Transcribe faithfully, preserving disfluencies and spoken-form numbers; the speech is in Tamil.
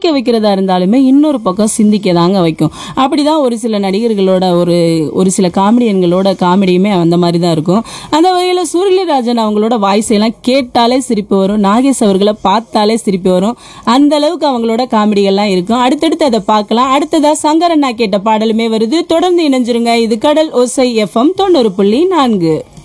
சிரிக்க வைக்கிறதா இருந்தாலுமே இன்னொரு பக்கம் சிந்திக்க தாங்க வைக்கும். அப்படிதான் ஒரு சில நடிகர்களோட ஒரு ஒரு சில காமெடியன்களோட காமெடியுமே அந்த மாதிரி தான் இருக்கும். அந்த வகையில சூரியராஜன் அவங்களோட வாய்ஸ் எல்லாம் கேட்டாலே சிரிப்பு வரும். நாகேஷ் அவர்களை பார்த்தாலே சிரிப்பு வரும். அந்த அளவுக்கு அவங்களோட காமெடிகள்லாம் இருக்கும். அடுத்தடுத்து அதை பார்க்கலாம். அடுத்ததா சங்கரண்ணா கேட்ட பாடலுமே வருது. தொடர்ந்து இணைஞ்சிருங்க. இது கடல் ஓசை எஃப்எம் தொண்ணூறு புள்ளி நான்கு.